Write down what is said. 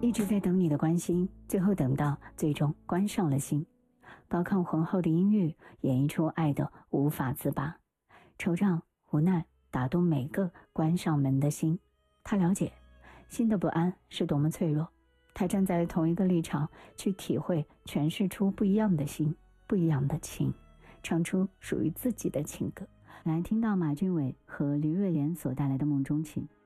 一直在等你的关心，最后等到最终关上了心。高亢浑厚的音域演绎出爱的无法自拔，惆怅无奈打动每个关上门的心。他了解心的不安是多么脆弱，他站在同一个立场去体会，诠释出不一样的心，不一样的情，唱出属于自己的情歌。来听到马俊伟和黎瑞妍所带来的梦中情。